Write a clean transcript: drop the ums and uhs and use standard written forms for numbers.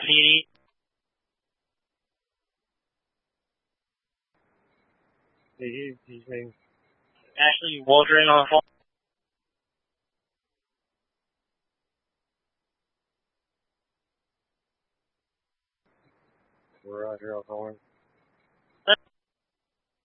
CD. He's been... Ashley, you wandering on the phone? We're out here on the horn.